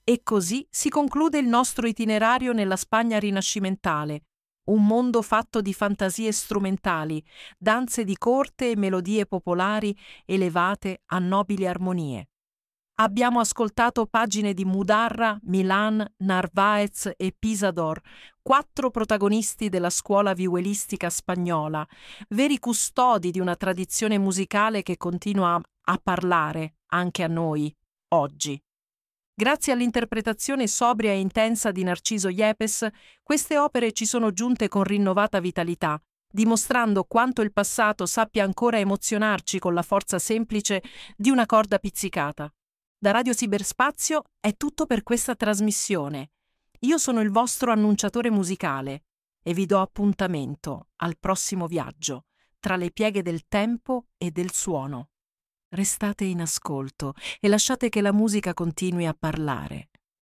E così si conclude il nostro itinerario nella Spagna rinascimentale, un mondo fatto di fantasie strumentali, danze di corte e melodie popolari elevate a nobili armonie. Abbiamo ascoltato pagine di Mudarra, Milan, Narváez e Pisador, 4 protagonisti della scuola viuelistica spagnola, veri custodi di una tradizione musicale che continua a parlare anche a noi, oggi. Grazie all'interpretazione sobria e intensa di Narciso Yepes, queste opere ci sono giunte con rinnovata vitalità, dimostrando quanto il passato sappia ancora emozionarci con la forza semplice di una corda pizzicata. Da Radio Cyberspazio è tutto per questa trasmissione. Io sono il vostro annunciatore musicale e vi do appuntamento al prossimo viaggio tra le pieghe del tempo e del suono. Restate in ascolto e lasciate che la musica continui a parlare.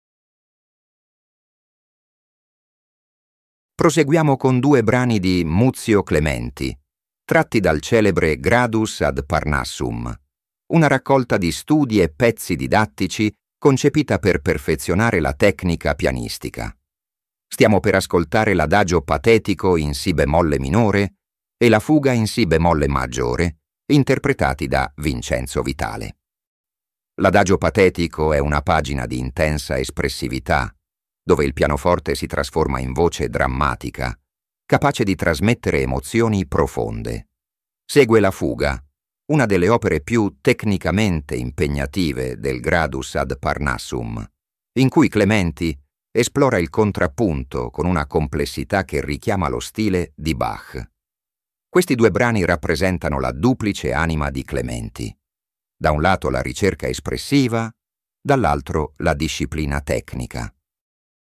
Proseguiamo con 2 brani di Muzio Clementi, tratti dal celebre Gradus ad Parnassum, una raccolta di studi e pezzi didattici concepita per perfezionare la tecnica pianistica. Stiamo per ascoltare l'adagio patetico in Si bemolle minore e la fuga in Si bemolle maggiore, interpretati da Vincenzo Vitale. L'adagio patetico è una pagina di intensa espressività, dove il pianoforte si trasforma in voce drammatica, capace di trasmettere emozioni profonde. Segue la fuga, una delle opere più tecnicamente impegnative del Gradus ad Parnassum, in cui Clementi esplora il contrappunto con una complessità che richiama lo stile di Bach. Questi 2 brani rappresentano la duplice anima di Clementi. Da un lato la ricerca espressiva, dall'altro la disciplina tecnica.